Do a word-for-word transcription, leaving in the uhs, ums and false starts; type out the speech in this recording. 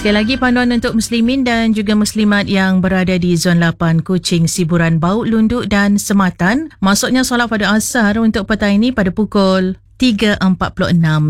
Sekali lagi panduan untuk muslimin dan juga muslimat yang berada di Zon lapan Kuching, Siburan, Bauk, Lunduk dan Sematan. Masuknya solat pada asar untuk petang ini pada pukul tiga empat puluh enam.